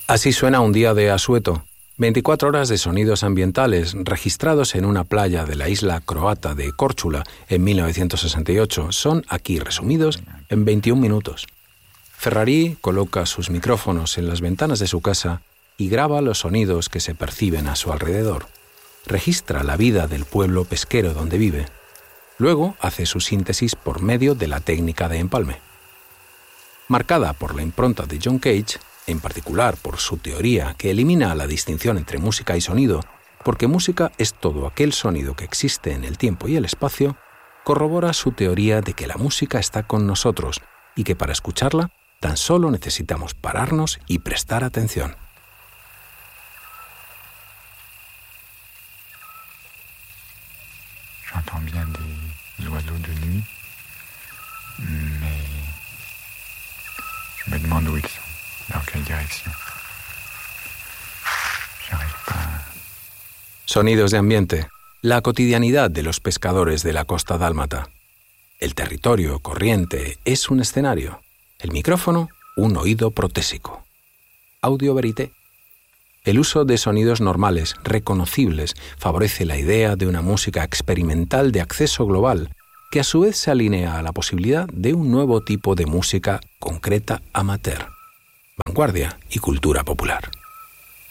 Así suena un día de asueto. 24 horas de sonidos ambientales registrados en una playa de la isla croata de Córčula en 1968 son aquí resumidos en 21 minutos. Ferrari coloca sus micrófonos en las ventanas de su casa y graba los sonidos que se perciben a su alrededor. Registra la vida del pueblo pesquero donde vive. Luego hace su síntesis por medio de la técnica de empalme. Marcada por la impronta de John Cage, en particular por su teoría que elimina la distinción entre música y sonido, porque música es todo aquel sonido que existe en el tiempo y el espacio, corrobora su teoría de que la música está con nosotros y que para escucharla tan solo necesitamos pararnos y prestar atención. J'entends bien des oiseaux de nuit, mais je me demande où ils sont. ¿Dans qué dirección? Sonidos de ambiente, la cotidianidad de los pescadores de la costa dálmata. El territorio corriente es un escenario, el micrófono un oído protésico. Audio verité. El uso de sonidos normales, reconocibles, favorece la idea de una música experimental de acceso global, que a su vez se alinea a la posibilidad de un nuevo tipo de música concreta amateur. Vanguardia y cultura popular.